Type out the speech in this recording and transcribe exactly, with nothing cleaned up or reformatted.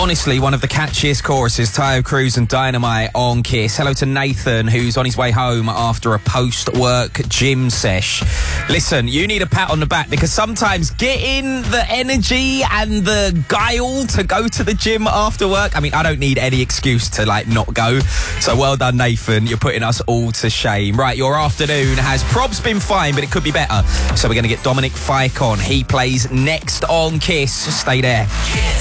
Honestly, one of the catchiest choruses, Tayo Cruz and Dynamite on Kiss. Hello to Nathan, who's on his way home after a post-work gym sesh. Listen, you need a pat on the back because sometimes getting the energy and the guile to go to the gym after work, I mean, I don't need any excuse to, like, not go. So well done, Nathan. You're putting us all to shame. Right, your afternoon has probs been fine, but it could be better. So we're going to get Dominic Fike on. He plays next on Kiss. Stay there. Kiss.